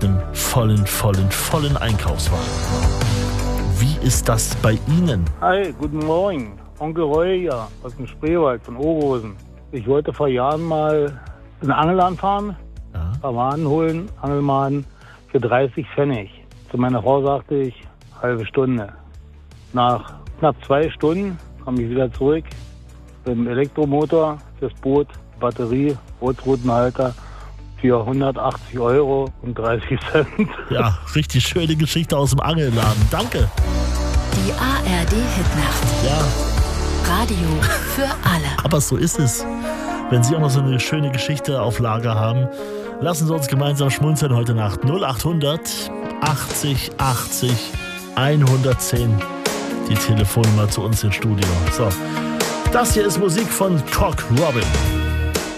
einem vollen Einkaufswagen. Wie ist das bei Ihnen? Hi, guten Morgen. Onkel Roy hier aus dem Spreewald von Oberhausen. Ich wollte vor Jahren mal einen Angeladen fahren, ein paar Mahnen holen, Angelmahnen für 30 Pfennig. Zu meiner Frau sagte ich, halbe Stunde. Nach knapp 2 Stunden kam ich wieder zurück mit dem Elektromotor fürs Boot, Batterie, Bootsroutenhalter für 180 € und 30 Cent. Ja, richtig schöne Geschichte aus dem Angelladen. Danke. Die ARD-Hitnacht. Ja. Radio für alle. Aber so ist es. Wenn Sie auch noch so eine schöne Geschichte auf Lager haben, lassen Sie uns gemeinsam schmunzeln heute Nacht. 0800 80 80 110. Die Telefonnummer zu uns ins Studio. So, das hier ist Musik von Cock Robin.